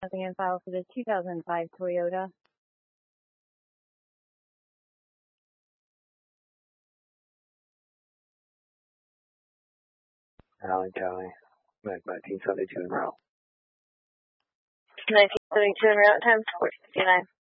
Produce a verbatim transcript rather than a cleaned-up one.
Nothing in file for the two thousand five Toyota. Alan County, nineteen seventy-two en route. nineteen seventy-two en route, time four fifty-nine.